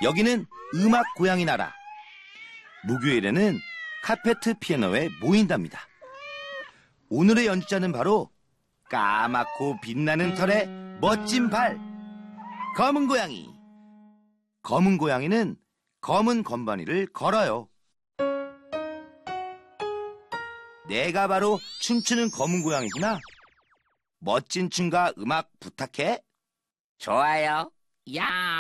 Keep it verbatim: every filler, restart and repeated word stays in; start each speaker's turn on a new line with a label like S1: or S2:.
S1: 여기는 음악 고양이 나라. 목요일에는 카페트 피아노에 모인답니다. 오늘의 연주자는 바로 까맣고 빛나는 털에 멋진 발, 검은 고양이. 검은 고양이는 검은 건반이를 걸어요. 내가 바로 춤추는 검은 고양이구나. 멋진 춤과 음악 부탁해.
S2: 좋아요. 야!